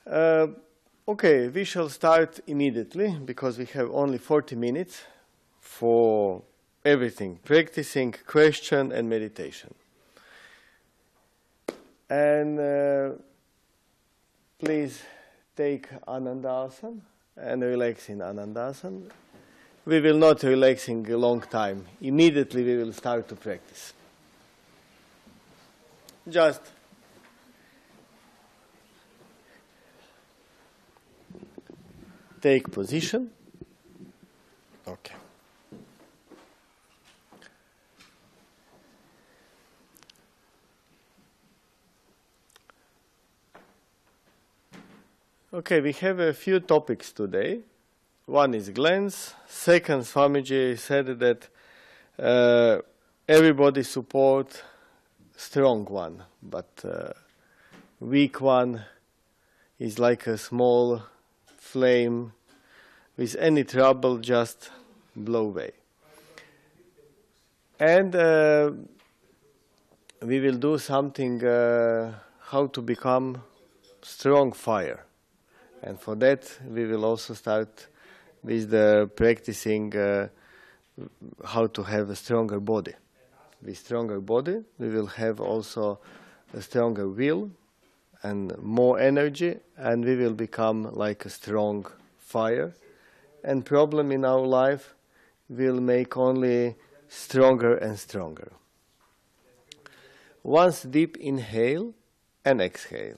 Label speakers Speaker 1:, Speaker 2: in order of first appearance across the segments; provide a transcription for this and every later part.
Speaker 1: Okay, we shall start immediately because we have only 40 minutes for everything, practicing, question and meditation. And please take Anandasana and relax in Anandasana. We will not relaxing a long time. Immediately we will start to practice. Just take position. Okay. Okay, we have a few topics today. One is glands. Second, Swamiji said that everybody support strong one, but weak one is like a small flame. With any trouble, just blow away. And we will do something how to become strong fire. And for that, we will also start with the practicing how to have a stronger body. With stronger body, we will have also a stronger will and more energy, and we will become like a strong fire. And problem in our life will make only stronger and stronger. Once deep inhale and exhale.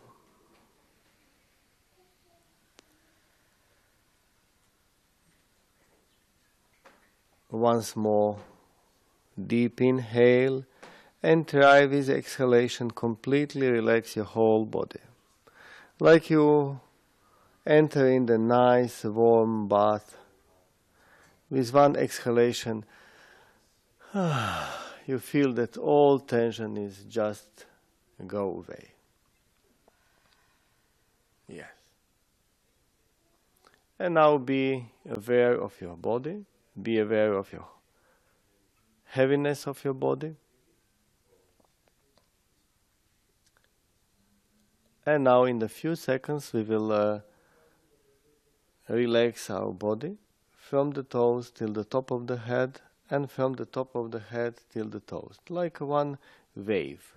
Speaker 1: Once more, deep inhale, and try with exhalation completely relax your whole body. Like you enter in the nice warm bath. With one exhalation, you feel that all tension is just go away. Yes. And now be aware of your body. Be aware of your heaviness of your body. And now in a few seconds we will relax our body from the toes till the top of the head and from the top of the head till the toes, like one wave.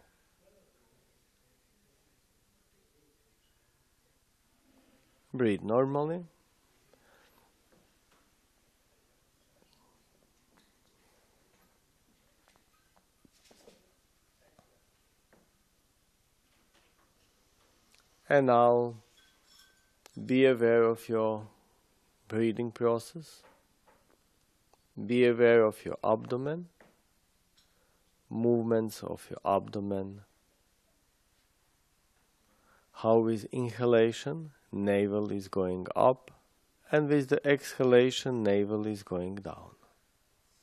Speaker 1: Breathe normally. And now be aware of your breathing process. Be aware of your abdomen, movements of your abdomen. How with inhalation, navel is going up, and with the exhalation, navel is going down.